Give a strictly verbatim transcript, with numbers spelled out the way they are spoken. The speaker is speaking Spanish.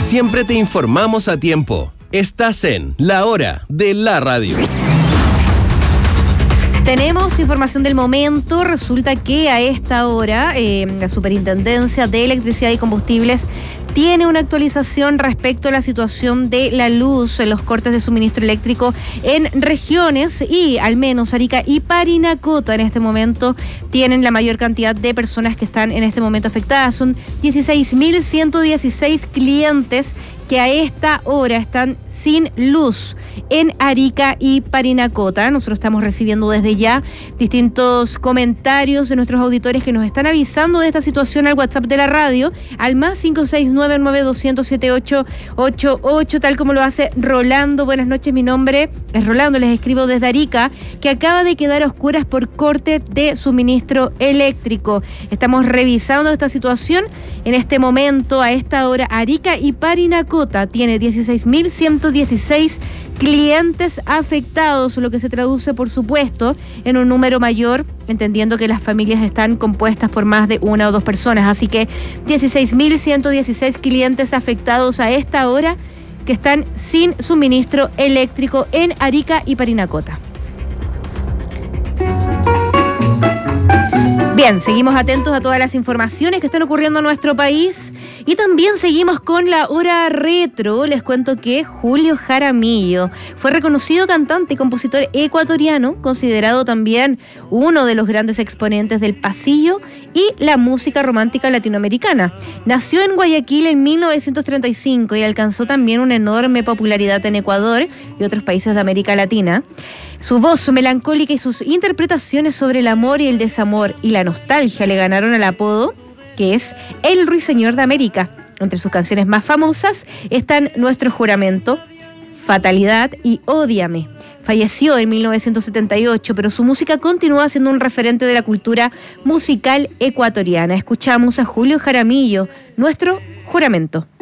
siempre te informamos a tiempo. Estás en La Hora de la Radio. Tenemos información del momento. Resulta que a esta hora eh, la Superintendencia de Electricidad y Combustibles tiene una actualización respecto a la situación de la luz en los cortes de suministro eléctrico en regiones, y al menos Arica y Parinacota en este momento tienen la mayor cantidad de personas que están en este momento afectadas. Son dieciséis mil ciento dieciséis clientes que a esta hora están sin luz en Arica y Parinacota. Nosotros estamos recibiendo desde ya distintos comentarios de nuestros auditores que nos están avisando de esta situación al WhatsApp de la radio, al más cinco seis nueve nueve dos cero cero siete ocho ocho ocho, tal como lo hace Rolando. Buenas noches, mi nombre es Rolando, les escribo desde Arica, que acaba de quedar a oscuras por corte de suministro eléctrico. Estamos revisando esta situación. En este momento, a esta hora, Arica y Parinacota tiene dieciséis mil ciento dieciséis clientes afectados, lo que se traduce, por supuesto, en un número mayor, entendiendo que las familias están compuestas por más de una o dos personas. Así que dieciséis mil ciento dieciséis clientes afectados a esta hora que están sin suministro eléctrico en Arica y Parinacota. Bien, seguimos atentos a todas las informaciones que están ocurriendo en nuestro país y también seguimos con la hora retro. Les cuento que Julio Jaramillo fue reconocido cantante y compositor ecuatoriano, considerado también uno de los grandes exponentes del pasillo y la música romántica latinoamericana. Nació en Guayaquil en mil novecientos treinta y cinco y alcanzó también una enorme popularidad en Ecuador y otros países de América Latina. Su voz melancólica y sus interpretaciones sobre el amor y el desamor y la nostalgia le ganaron el apodo que es el Ruiseñor de América. Entre sus canciones más famosas están Nuestro Juramento, Fatalidad y Ódiame. Falleció en mil novecientos setenta y ocho, pero su música continúa siendo un referente de la cultura musical ecuatoriana. Escuchamos a Julio Jaramillo, Nuestro Juramento.